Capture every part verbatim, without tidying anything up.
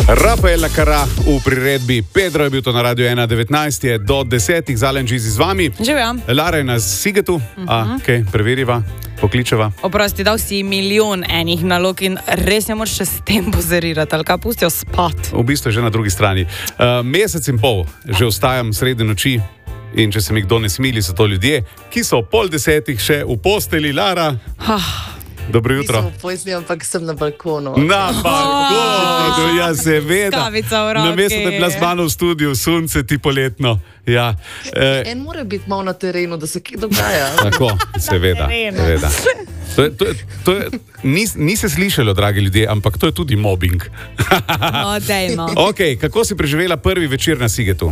Rafaela Cara v priredbi Pedro je bil to na Radio ena devetnajst, je do desetih Zalen Žizi z vami. Živim. Lara je na Sigetu, uh-huh. a, okay, preveriva, pokličeva. Oprosti, dal si milijon enih nalog in res ne moraš še s tem pozerirati, ali kaj pustijo spat. V bistvu že na drugi strani. Uh, mesec in pol že ostajam sredi noči in če se mi kdo ne smili, so to ljudje, ki so ob pol desetih še v posteli. Lara. Ah. Dobro jutro. Nisem v posli, ampak sem na balkonu. Na balkonu, ja, seveda. Kavica v roki. Namesto, da bi bila z mano v studiu, sunce ti poletno. Ja. E, en mora biti malo na terenu, da se kaj dogaja. Tako, seveda. seveda. To je, to je, to je, ni, ni se slišalo, dragi ljudje, ampak to je tudi mobbing. No, dejno. Ok, kako si preživela prvi večer na Sigetu?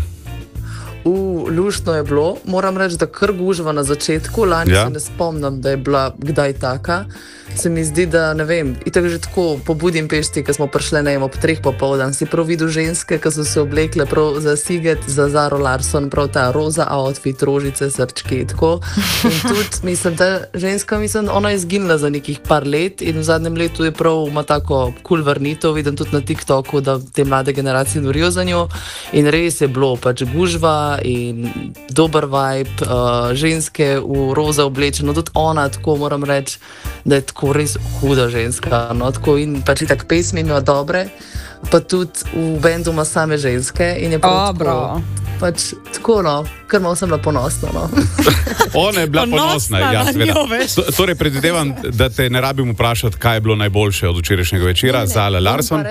U, luštno je bilo, moram reči, da kar gužva na začetku, lani ja. se ne spomnim, da je bila kdaj taka. Se mi zdi, da ne vem, itak že tako po Budimpešti, ko smo prišli, ne vem, ob treh popoldan, si prav videl ženske, ki so se oblekle prav za Siget, za Zaro Larsson, prav ta roza outfit, rožice, srčki, tako. In tudi, mislim, ta ženska, mislim, ona je izginila za nekih par let in v zadnjem letu je prav, ima tako cool vrnitev, vidim tudi na TikToku, da te mlade generacije norijo za njo in res je bilo, pač gužva in dober vibe, uh, ženske v roza oblečeno, tudi ona, tako moram reči, da je tako res huda ženska, no, tako in pač i tak pesmi ima dobre, pa tudi v bendu ima same ženske in je prav tako, pač tako, no, kar malo sem bila ponosna, no. Ona je bila ponosna, ja, seveda. Torej, predvidevam, da te ne rabim vprašati, kaj je bilo najboljše od včerajšnjega večera, Zala Larsson.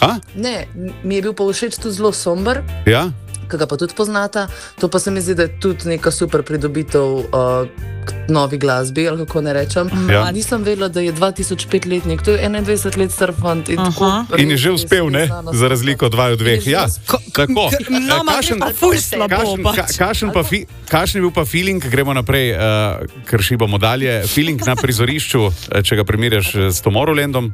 Ne, mi je bil pa všeč tudi zelo somber. Ja? Ki ga pa tudi poznata, to pa se mi zdi, da je tudi neka super pridobitev uh, novi glasbi, ali kako ne rečem. Ja. Nisem vedela, da je dva tisoč pet letnik, to je enaindvajset let star fant. In, tako, in je že uspel, ne? Za razliko od dvaju dveh. Ja, tako. No, kašen, pa ful slabo. Kašen, ka, kašen, pa fi, kašen je bil pa feeling, gremo naprej, uh, ker šibamo dalje, feeling na prizorišču, če ga primerjaš s Tomorrowlandom?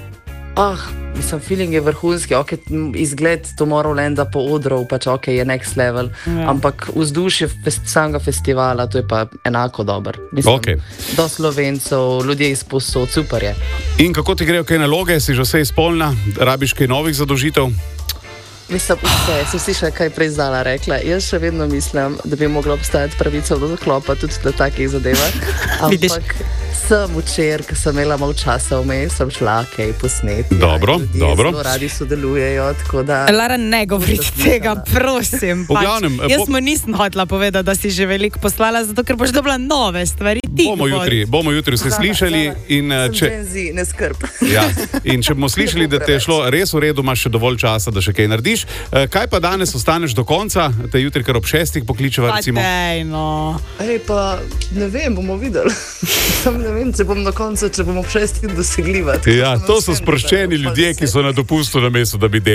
Ah, mislim, feeling je vrhunski, ok, izgled Tomorrowlanda po odrov, pač ok, je next level, ja. Ampak vzdušje fest, samega festivala, to je pa enako dober. Mislim, okay. Do Slovencev, ljudje iz posod, super je. In kako ti grejo kaj naloge, si že vse izpolnila, rabiš kaj novih zadožitev? Mislim, vse, sem si še kaj prej Zala rekla, jaz še vedno mislim, da bi mogla obstajati pravica do zaklopa tudi na takih zadevah, ampak sem včer, ko sem imela malo časa vmes, sem šla kaj posneti. Dobro, ja, dobro. Zelo radi sodelujejo, tako da... Lara, ne govorite tega, prosim. V glavnem, pač, jaz po... mu nisem hotela povedati, da si že veliko poslala, zato ker boš dobila nove stvari. Ti bomo jutri, bomo jutri vse slišali. In, če... Ženzi, ne skrb. Ja. In če bomo slišali, da te je šlo res v redu, imaš še dovolj časa, da še kaj narediš. Kaj pa danes ostaneš do konca, te jutri kar ob šestih pokličeva, recimo? Pa tejno. Ej, pa ne vem, bomo videli. Sam ne vem, če bom do konca, če bomo ob šestih dosegljiva. Ja, to so sproščeni ljudje, ki so na dopustu na mestu, da bi delali.